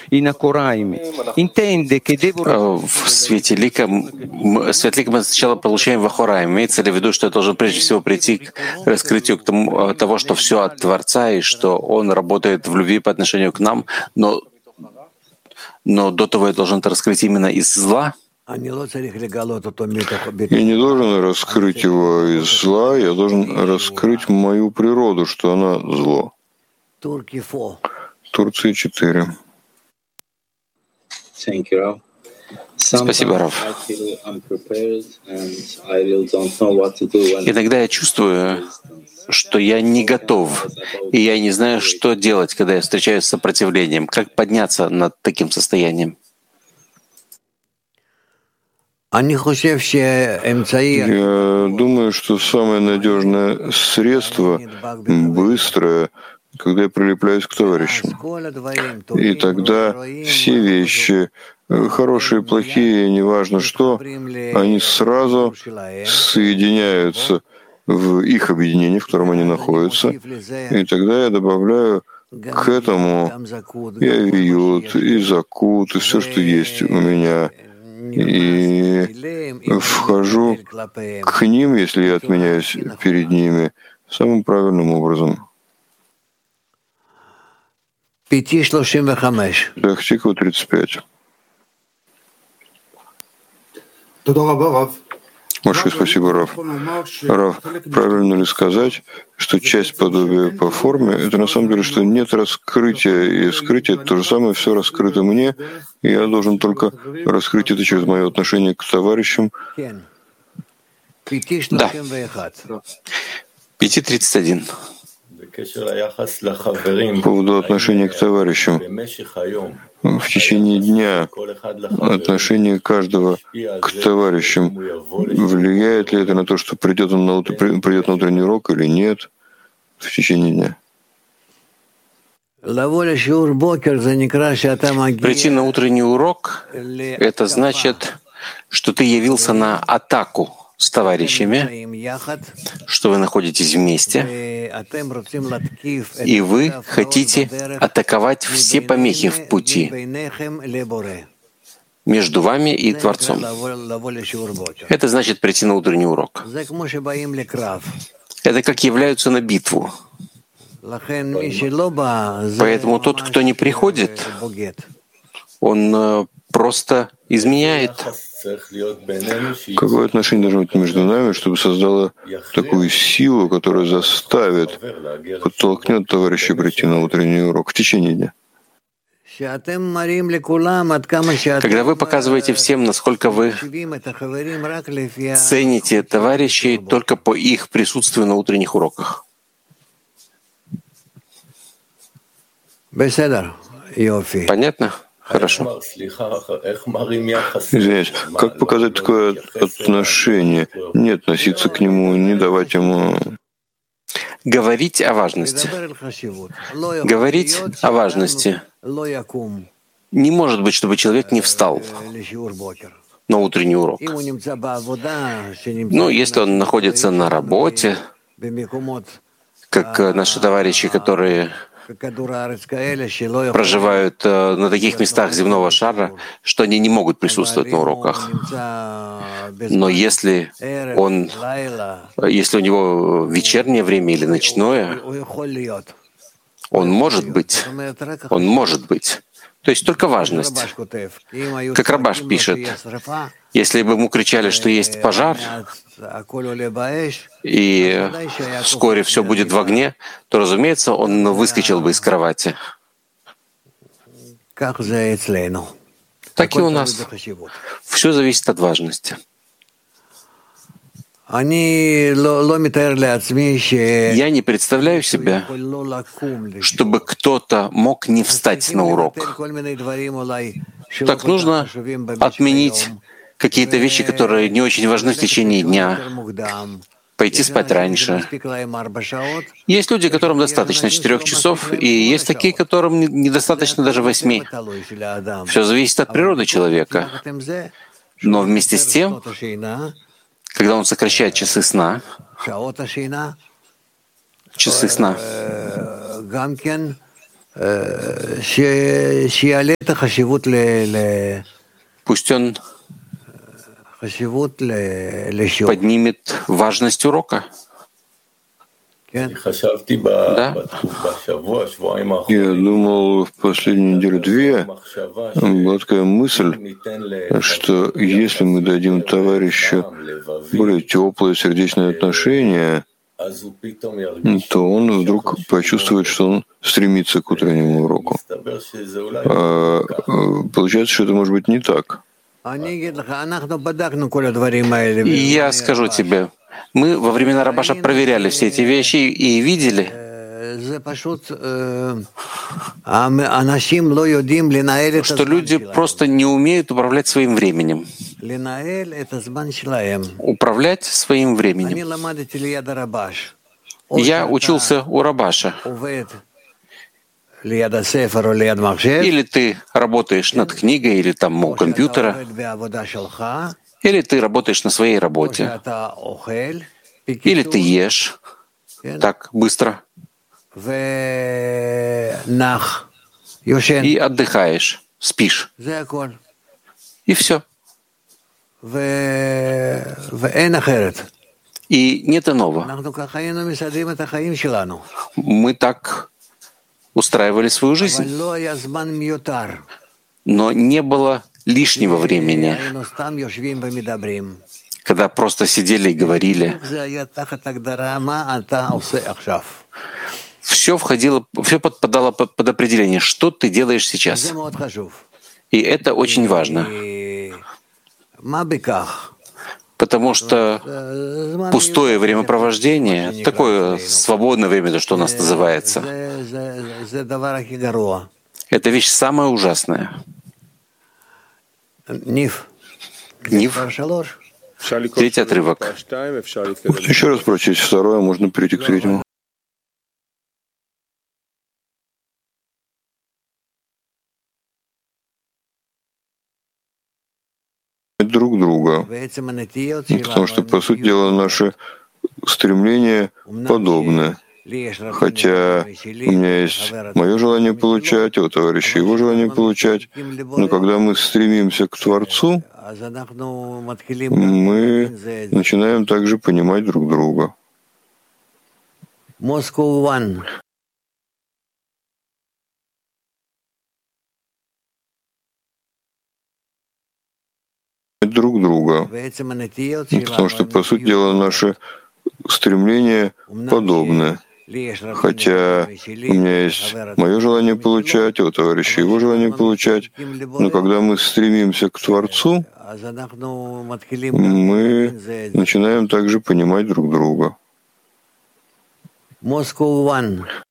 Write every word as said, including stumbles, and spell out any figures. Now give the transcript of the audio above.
В свете лика, м- свет лика мы сначала получаем в Ахура. Имеется ли в виду, что я должен прежде всего прийти к раскрытию к тому, того, что все от Творца и что Он работает в любви по отношению к нам, но, но до того я должен это раскрыть именно из зла? Я не должен раскрыть его из зла, я должен раскрыть мою природу, что она зло. Турция четыре. Спасибо, Рав. Иногда я чувствую, что я не готов, и я не знаю, что делать, когда я встречаюсь с сопротивлением. Как подняться над таким состоянием? Я думаю, что самое надежное средство — быстрое, когда я прилепляюсь к товарищам. И тогда все вещи, хорошие, плохие, неважно что, они сразу соединяются в их объединении, в котором они находятся. И тогда я добавляю к этому и авиют, и закут, и все, что есть у меня. И вхожу к ним, если я отменяюсь перед ними, самым правильным образом. Дахтикова тридцать пять. Большое спасибо, Рав. Рав, правильно ли сказать, что часть подобия по форме — это на самом деле, что нет раскрытия, и скрытие — это то же самое, все раскрыто мне, и я должен только раскрыть это через мое отношение к товарищам? Да. пять тридцать один. По поводу отношения к товарищам. В течение дня отношение каждого к товарищам, влияет ли это на то, что придет он на, утро, придет на утренний урок или нет в течение дня? Прийти на утренний урок — это значит, что ты явился на атаку с товарищами, что вы находитесь вместе, и вы хотите атаковать все помехи в пути между вами и Творцом. Это значит прийти на утренний урок. Это как являются на битву. Поэтому тот, кто не приходит, он просто изменяет. Какое отношение должно быть между нами, чтобы создало такую силу, которая заставит, подтолкнет товарища прийти на утренний урок в течение дня? Когда вы показываете всем, насколько вы цените товарищей только по их присутствию на утренних уроках. Понятно? Хорошо. Извиняюсь, как показать такое отношение? Не относиться к нему, не давать ему... Говорить о важности. Говорить о важности. Не может быть, чтобы человек не встал на утренний урок. Ну, если он находится на работе, как наши товарищи, которые проживают на таких местах земного шара, что они не могут присутствовать на уроках. Но если он, если у него вечернее время или ночное, он может быть, он может быть. То есть только важность. Как Рабаш пишет, если бы ему кричали, что есть пожар, и вскоре все будет в огне, то, разумеется, он выскочил бы из кровати. Так и у нас. Все зависит от важности. Я не представляю себе, чтобы кто-то мог не встать на урок. Так нужно отменить какие-то вещи, которые не очень важны в течение дня, пойти спать раньше. Есть люди, которым достаточно четырех часов, и есть такие, которым недостаточно даже восьми. Все зависит от природы человека. Но вместе с тем, когда он сокращает часы сна, часы сна, Пусть он поднимет важность урока. Да. Я думал, в последнюю неделю-две была такая мысль, что если мы дадим товарищу более теплые сердечные отношения, то он вдруг почувствует, что он стремится к утреннему уроку. А получается, что это может быть не так. И я скажу тебе, мы во времена Рабаша проверяли все эти вещи и видели, что люди просто не умеют управлять своим временем. Управлять своим временем. Я учился у Рабаша. Или ты работаешь над книгой, или там у компьютера, или ты работаешь на своей работе, или ты ешь так быстро и отдыхаешь, спишь. И все. И нет иного. Мы так устраивали свою жизнь. Но не было лишнего времени, когда просто сидели и говорили. Все входило, все подпадало под определение, что ты делаешь сейчас. И это очень важно. Потому что пустое времяпровождение, такое свободное время, то, что у нас называется, это вещь самая ужасная. Нив. Третий отрывок. Еще раз прочесть второе, можно перейти к третьему. Друг друга, потому что, по сути дела, наши стремления подобны. Хотя у меня есть мое желание получать, а у товарища его желание получать, но когда мы стремимся к Творцу, мы начинаем также понимать друг друга. Друг друга, потому что, по сути дела, наши стремления подобны. Хотя у меня есть мое желание получать, а у товарища его желание получать, но когда мы стремимся к Творцу, мы начинаем также понимать друг друга.